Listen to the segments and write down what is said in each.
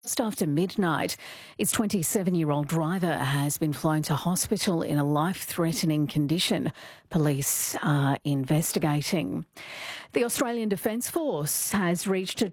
Just after midnight, its 27-year-old driver has been flown to hospital in a life-threatening condition. Police are investigating. The Australian Defence Force has reached a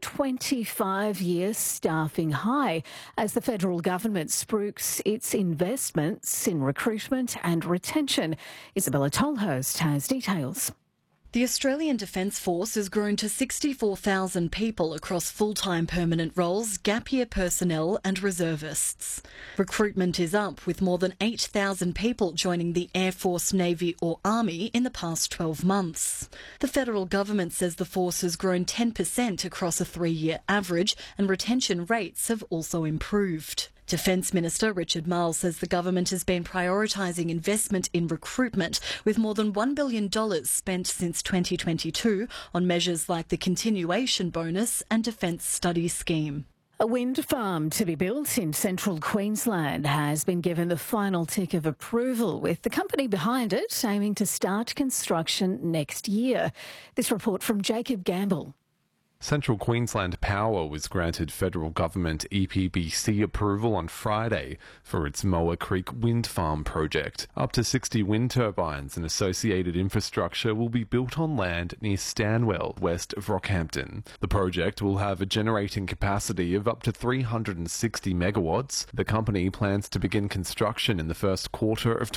25-year staffing high as the federal government spruiks its investments in recruitment and retention. Isabella Tolhurst has details. The Australian Defence Force has grown to 64,000 people across full-time permanent roles, gap year personnel and reservists. Recruitment is up, with more than 8,000 people joining the Air Force, Navy or Army in the past 12 months. The federal government says the force has grown 10% across a 3-year average, and retention rates have also improved. Defence Minister Richard Marles says the government has been prioritising investment in recruitment, with more than $1 billion spent since 2022 on measures like the continuation bonus and Defence Study Scheme. A wind farm to be built in central Queensland has been given the final tick of approval, with the company behind it aiming to start construction next year. This report from Jacob Gamble. Central Queensland Power was granted federal government EPBC approval on Friday for its Moa Creek wind farm project. Up to 60 wind turbines and associated infrastructure will be built on land near Stanwell, west of Rockhampton. The project will have a generating capacity of up to 360 megawatts. The company plans to begin construction in the first quarter of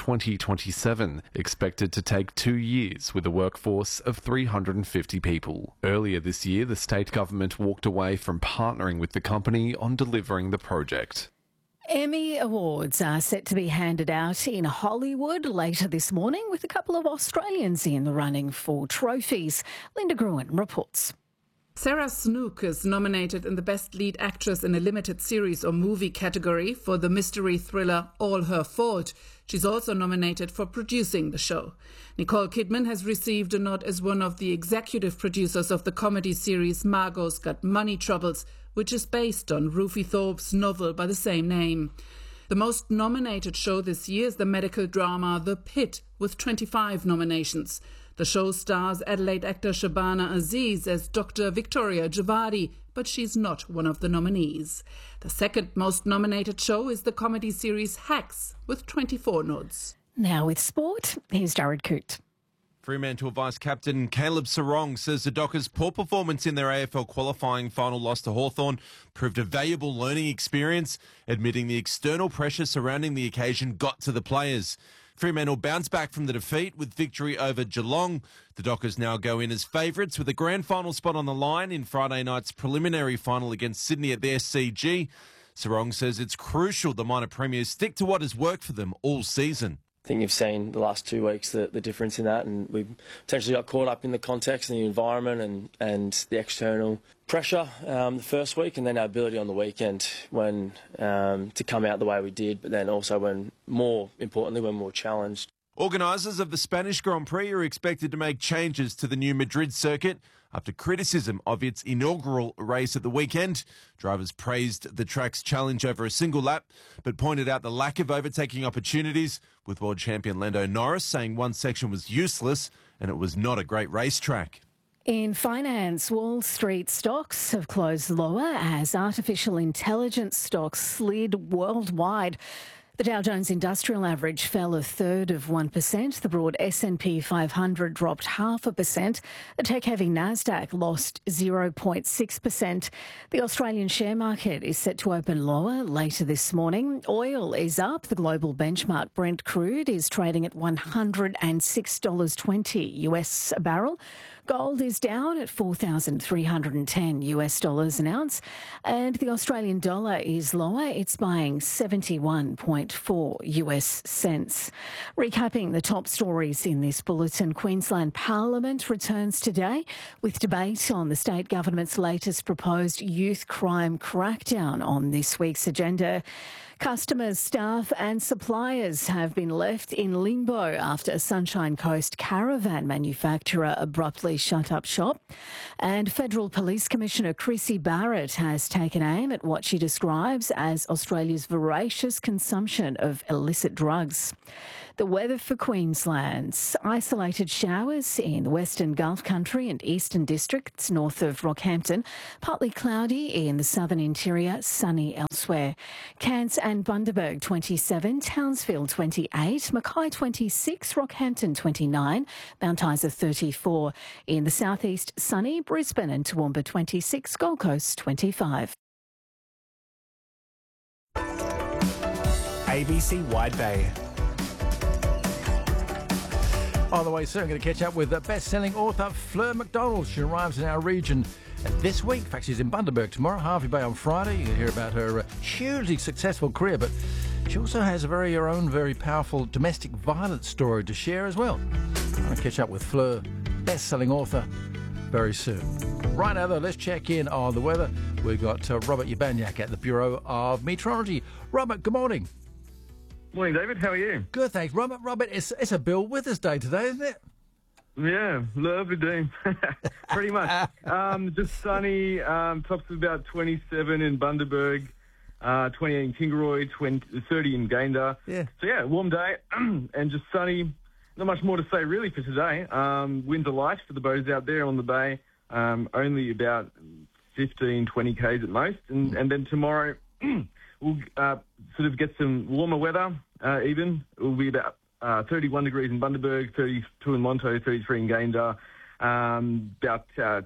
2027, expected to take 2 years with a workforce of 350 people. Earlier this year, the state government walked away from partnering with the company on delivering the project. Emmy Awards are set to be handed out in Hollywood later this morning, with a couple of Australians in the running for trophies. Linda Gruen reports. Sarah Snook is nominated in the Best Lead Actress in a Limited Series or Movie category for the mystery thriller All Her Fault. She's also nominated for producing the show. Nicole Kidman has received a nod as one of the executive producers of the comedy series Margot's Got Money Troubles, which is based on Rufi Thorpe's novel by the same name. The most nominated show this year is the medical drama The Pit, with 25 nominations. The show stars Adelaide actor Shabana Aziz as Dr. Victoria Javadi, but she's not one of the nominees. The second most nominated show is the comedy series Hacks, with 24 nods. Now with sport, here's Jared Coote. Fremantle Vice-Captain Caleb Serong says the Dockers' poor performance in their AFL qualifying final loss to Hawthorn proved a valuable learning experience, admitting the external pressure surrounding the occasion got to the players. Fremantle bounced back from the defeat with victory over Geelong. The Dockers now go in as favourites with a grand final spot on the line in Friday night's preliminary final against Sydney at the SCG. Serong says it's crucial the minor premiers stick to what has worked for them all season. I think you've seen the last 2 weeks the difference in that, and we potentially got caught up in the context and the environment and the external pressure the first week, and then our ability on the weekend when to come out the way we did, but then also when, more importantly, when we were challenged. Organisers of the Spanish Grand Prix are expected to make changes to the new Madrid circuit after criticism of its inaugural race at the weekend. Drivers praised the track's challenge over a single lap, but pointed out the lack of overtaking opportunities, with world champion Lando Norris saying one section was useless and it was not a great racetrack. In finance, Wall Street stocks have closed lower as artificial intelligence stocks slid worldwide. The Dow Jones Industrial Average fell 0.33%. The broad S&P 500 dropped 0.5%. The tech-heavy Nasdaq lost 0.6%. The Australian share market is set to open lower later this morning. Oil is up. The global benchmark Brent crude is trading at $106.20 US a barrel. Gold is down at $4,310 an ounce, and the Australian dollar is lower. It's buying 71.4 US cents. Recapping the top stories in this bulletin, Queensland Parliament returns today with debate on the state government's latest proposed youth crime crackdown on this week's agenda. Customers, staff and suppliers have been left in limbo after Sunshine Coast caravan manufacturer abruptly shut up shop. And Federal Police Commissioner Chrissy Barrett has taken aim at what she describes as Australia's voracious consumption of illicit drugs. The weather for Queensland: isolated showers in the Western Gulf Country and Eastern Districts north of Rockhampton, partly cloudy in the southern interior, sunny elsewhere. Cairns and Bundaberg 27, Townsville 28, Mackay 26, Rockhampton 29, Mount Isa 34. In the southeast, sunny, Brisbane and Toowoomba 26, Gold Coast 25. ABC Wide Bay. On the way soon, I'm going to catch up with best-selling author Fleur McDonald. She arrives in our region this week. In fact, she's in Bundaberg tomorrow, Hervey Bay on Friday. You can hear about her hugely successful career, but she also has her own very powerful domestic violence story to share as well. I'm going to catch up with Fleur, best-selling author, very soon. Right now, though, let's check in on the weather. We've got Robert Yabaniak at the Bureau of Meteorology. Robert, good morning. Morning, David. How are you? Good, thanks. Robert, it's a Bill Withers Day today, isn't it? Yeah, lovely day. Pretty much. Just sunny. Tops of about 27 in Bundaberg, 28 in Kingaroy, 30 in Gayndah. Yeah. So, yeah, warm day and just sunny. Not much more to say, really, for today. Winds are light for the boats out there on the bay. Only about 15, 20 k's at most. And then tomorrow... We'll sort of get some warmer weather, even. It will be about 31 degrees in Bundaberg, 32 in Monto, 33 in Gayndah, about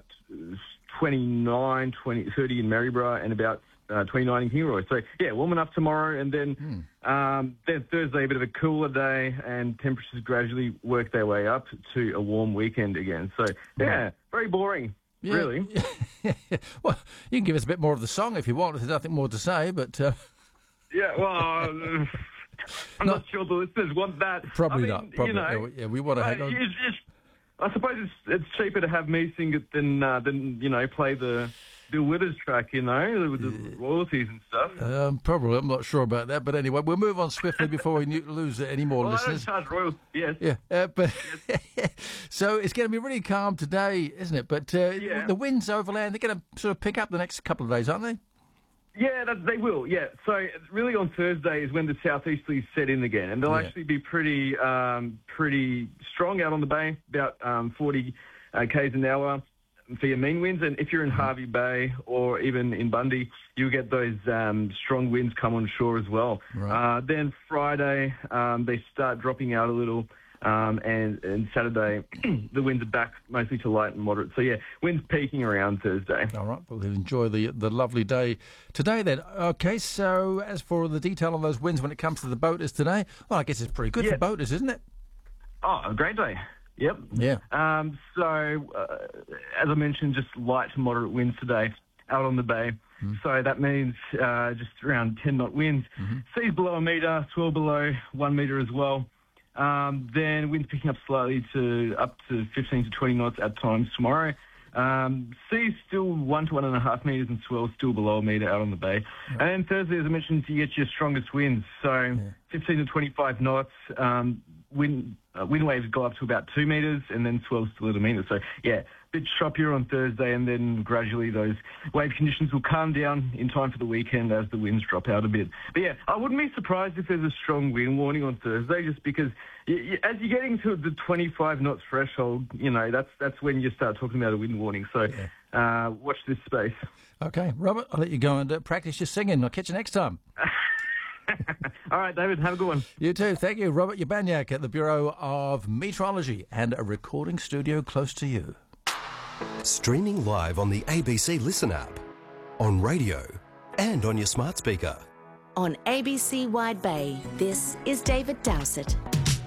29, 30 in Maryborough, and about 29 in Kingaroy. So, yeah, warm enough tomorrow. And then Thursday, a bit of a cooler day, and temperatures gradually work their way up to a warm weekend again. So, yeah, very boring. Yeah. Really? Well, you can give us a bit more of the song if you want. There's nothing more to say, but... Yeah, well, I'm not sure the listeners want that. Probably not. Probably. You know, yeah, we want to hang on. I suppose it's cheaper to have me sing it than play the Bill Withers track, with the royalties and stuff. Probably. I'm not sure about that. But anyway, we'll move on swiftly before we lose any more listeners. I don't charge royalties, yes. Yeah, but so it's going to be really calm today, isn't it? But the winds overland, they're going to sort of pick up the next couple of days, aren't they? Yeah, they will, yeah. So really on Thursday is when the southeasterlies set in again, and they'll actually be pretty strong out on the bay, about 40 k's an hour for your mean winds. And if you're in Hervey Bay or even in Bundy, you'll get those strong winds come on shore as well. Right. Then Friday, they start dropping out a little. And Saturday, the winds are back mostly to light and moderate. So, yeah, winds peaking around Thursday. All right, we'll enjoy the lovely day today then. Okay, so as for the detail on those winds when it comes to the boaters today, well, I guess it's pretty good for boaters, isn't it? Oh, a great day. Yep. Yeah. As I mentioned, just light to moderate winds today out on the bay. So that means just around 10-knot winds. Seas below a metre, swell below 1 metre as well. Then winds picking up slightly to up to 15 to 20 knots at times tomorrow. Seas still 1 to 1.5 metres and swell still below a metre out on the bay. And then Thursday, as I mentioned, you get your strongest winds. So 15 to 25 knots. Wind waves go up to about 2 metres and then swell still at a metre. So, yeah, a bit choppier on Thursday, and then gradually those wave conditions will calm down in time for the weekend as the winds drop out a bit. But, yeah, I wouldn't be surprised if there's a strong wind warning on Thursday, just because as you're getting to the 25 knots threshold, that's when you start talking about a wind warning. So watch this space. Okay, Robert, I'll let you go and practice your singing. I'll catch you next time. All right, David, have a good one. You too. Thank you. Robert Yabaniak at the Bureau of Meteorology and a recording studio close to you. Streaming live on the ABC Listen app, on radio and on your smart speaker. On ABC Wide Bay, this is David Dowsett.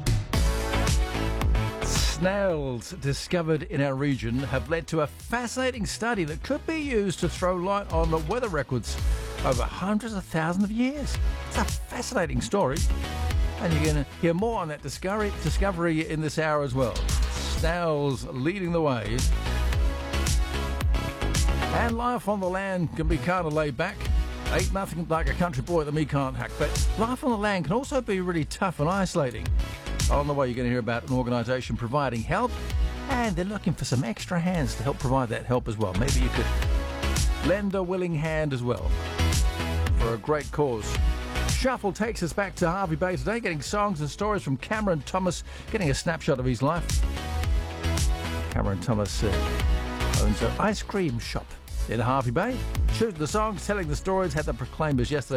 Snails discovered in our region have led to a fascinating study that could be used to throw light on the weather records over hundreds of thousands of years. It's a fascinating story, and you're going to hear more on that discovery in this hour as well. Snails leading the way. And life on the land can be kind of laid back. Ain't nothing like a country boy that me can't hack. But life on the land can also be really tough and isolating. On the way, you're going to hear about an organisation providing help, and they're looking for some extra hands to help provide that help as well. Maybe you could lend a willing hand as well for a great cause. Shuffle takes us back to Hervey Bay today, getting songs and stories from Cameron Thomas, getting a snapshot of his life. Cameron Thomas owns an ice cream shop in Hervey Bay. Shooting the songs, telling the stories, had the Proclaimers yesterday.